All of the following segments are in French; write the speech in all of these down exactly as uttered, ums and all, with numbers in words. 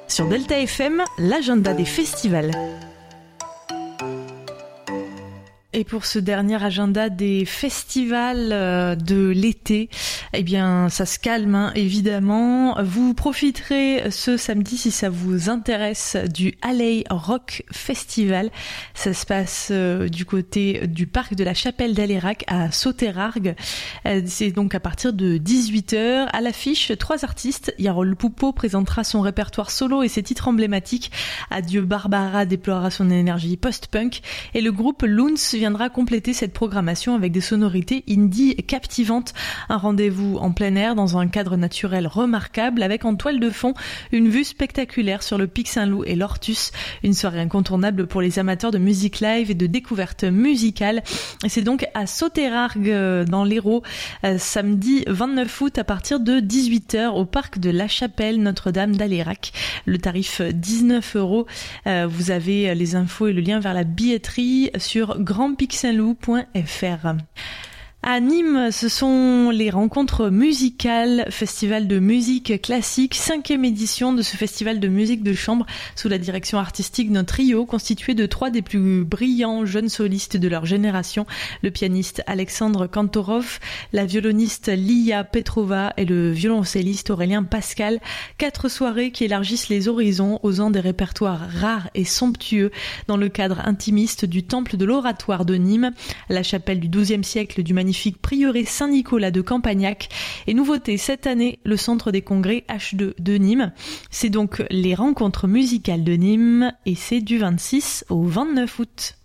Sur Delta F M, l'agenda des festivals. Et pour ce dernier agenda des festivals de l'été, eh bien, ça se calme, hein, évidemment. Vous profiterez ce samedi, si ça vous intéresse, du Alley Rock Festival. Ça se passe euh, du côté du parc de la Chapelle d'Alérac à Sauterargues. Euh, c'est donc à partir de dix-huit heures. À l'affiche, trois artistes. Yarol Poupeau présentera son répertoire solo et ses titres emblématiques. Adieu Barbara déploiera son énergie post-punk. Et le groupe Loons viendra compléter cette programmation avec des sonorités indie captivantes. Un rendez-vous en plein air dans un cadre naturel remarquable avec en toile de fond une vue spectaculaire sur le Pic Saint-Loup et l'Ortus. Une soirée incontournable pour les amateurs de musique live et de découverte musicale. Et c'est donc à Sauterargues dans l'Hérault, euh, samedi vingt-neuf août à partir de dix-huit heures au parc de la Chapelle Notre-Dame d'Alérac. Le tarif dix-neuf euros. Euh, vous avez les infos et le lien vers la billetterie sur grand pic saint loup point f r. À Nîmes, ce sont les rencontres musicales, festival de musique classique, cinquième édition de ce festival de musique de chambre sous la direction artistique d'un trio constitué de trois des plus brillants jeunes solistes de leur génération, le pianiste Alexandre Kantorov, la violoniste Lia Petrova et le violoncelliste Aurélien Pascal. Quatre soirées qui élargissent les horizons, osant des répertoires rares et somptueux dans le cadre intimiste du temple de l'oratoire de Nîmes, la chapelle du douzième siècle du magnifique prieuré Saint-Nicolas de Campagnac. Et nouveauté cette année, le centre des congrès H deux de Nîmes. C'est donc les rencontres musicales de Nîmes et c'est du vingt-six au vingt-neuf août.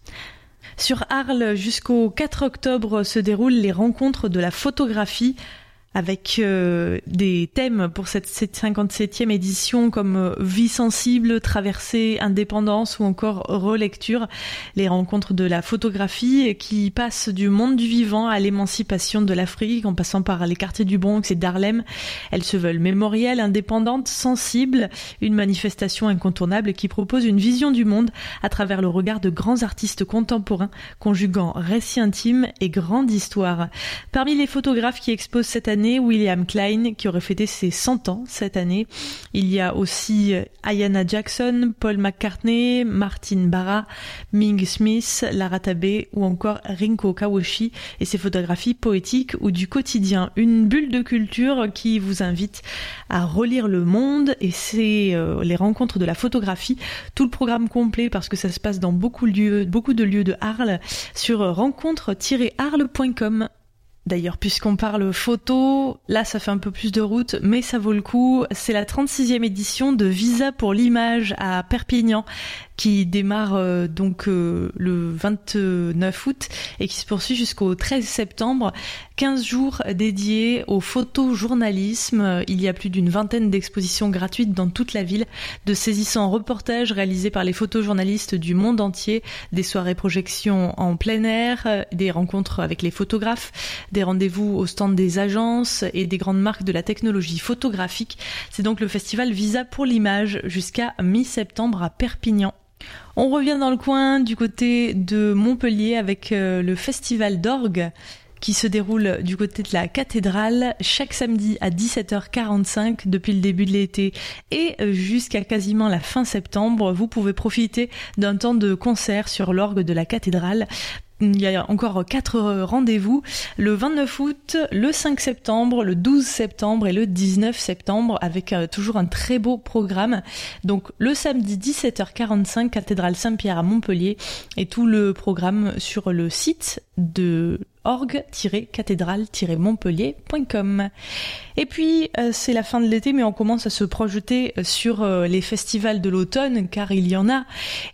Sur Arles, jusqu'au quatre octobre se déroulent les rencontres de la photographie avec euh, des thèmes pour cette cinquante-septième édition comme euh, vie sensible, traversée, indépendance ou encore relecture. Les rencontres de la photographie qui passent du monde du vivant à l'émancipation de l'Afrique en passant par les quartiers du Bronx et d'Harlem. Elles se veulent mémorielles, indépendantes, sensibles, une manifestation incontournable qui propose une vision du monde à travers le regard de grands artistes contemporains conjuguant récit intime et grande histoire. Parmi les photographes qui exposent cette année, William Klein, qui aurait fêté ses cent ans cette année. Il y a aussi Ayanna Jackson, Paul McCartney, Martin Barra, Ming Smith, Lara Tabé ou encore Rinko Kawashi et ses photographies poétiques ou du quotidien. Une bulle de culture qui vous invite à relire le monde et c'est euh, les rencontres de la photographie. Tout le programme complet parce que ça se passe dans beaucoup de lieux, beaucoup de lieux de Arles sur rencontre tiret arles point com. D'ailleurs, puisqu'on parle photo, là ça fait un peu plus de route, mais ça vaut le coup. C'est la trente-sixième édition de Visa pour l'image à Perpignan qui démarre euh, donc euh, le vingt-neuf août et qui se poursuit jusqu'au treize septembre. quinze jours dédiés au photojournalisme. Il y a plus d'une vingtaine d'expositions gratuites dans toute la ville, de saisissants reportages réalisés par les photojournalistes du monde entier, des soirées projections en plein air, des rencontres avec les photographes, des rendez-vous au stand des agences et des grandes marques de la technologie photographique. C'est donc le festival Visa pour l'image jusqu'à mi-septembre à Perpignan. On revient dans le coin du côté de Montpellier avec euh, le festival d'orgue qui se déroule du côté de la cathédrale chaque samedi à dix-sept heures quarante-cinq depuis le début de l'été et jusqu'à quasiment la fin septembre. Vous pouvez profiter d'un temps de concert sur l'orgue de la cathédrale. Il y a encore quatre rendez-vous, le vingt-neuf août, le cinq septembre, le douze septembre et le dix-neuf septembre avec euh, toujours un très beau programme. Donc le samedi dix-sept heures quarante-cinq, cathédrale Saint-Pierre à Montpellier et tout le programme sur le site de orgue tiret cathédrale tiret montpellier point com. Et puis euh, c'est la fin de l'été mais on commence à se projeter sur euh, les festivals de l'automne car il y en a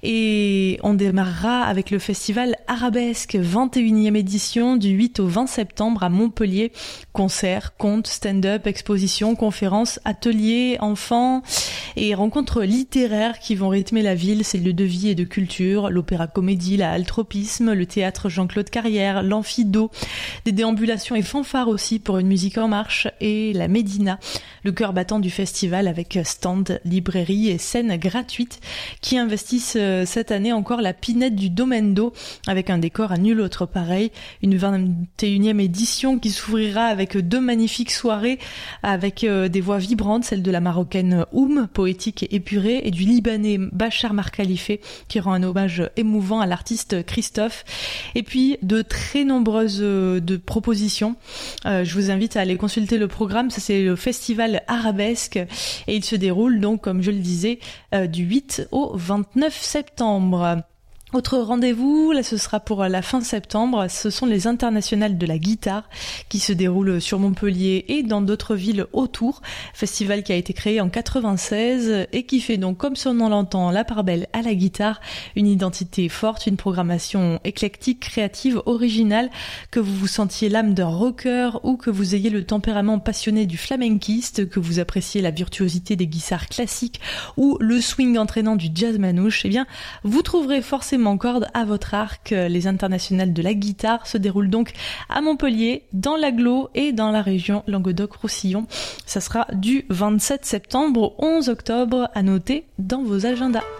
et on démarrera avec le festival Arabesque, vingt et unième édition du huit au vingt septembre à Montpellier. Concerts, contes, stand-up, expositions, conférences, ateliers, enfants et rencontres littéraires qui vont rythmer la ville, ses lieux de vie et de culture, l'opéra comédie, la altropisme, le théâtre Jean-Claude Carrière, l'amphido bandeaux, des déambulations et fanfares aussi pour une musique en marche, et la Médina, le cœur battant du festival avec stand, librairie et scène gratuite qui investissent cette année encore la pinette du Domaine d'eau avec un décor à nul autre pareil, une vingt et unième édition qui s'ouvrira avec deux magnifiques soirées avec des voix vibrantes, celle de la marocaine Oum, poétique et épurée, et du libanais Bachar Markhalife qui rend un hommage émouvant à l'artiste Christophe, et puis de très nombreuses euh, de propositions. Euh, je vous invite à aller consulter le programme, ça c'est le festival Arabesque et il se déroule donc, comme je le disais, euh, du huit au vingt-neuf septembre. Autre rendez-vous, là ce sera pour la fin septembre, ce sont les internationales de la guitare qui se déroulent sur Montpellier et dans d'autres villes autour. Festival qui a été créé en quatre-vingt-seize et qui fait donc, comme son nom l'entend, la part belle à la guitare, une identité forte, une programmation éclectique, créative, originale, que vous vous sentiez l'âme d'un rocker ou que vous ayez le tempérament passionné du flamenquiste, que vous appréciez la virtuosité des guitares classiques ou le swing entraînant du jazz manouche, eh bien vous trouverez forcément en corde à votre arc. Les internationales de la guitare se déroulent donc à Montpellier, dans l'Agglo et dans la région Languedoc-Roussillon. Ça sera du vingt-sept septembre au onze octobre, à noter dans vos agendas.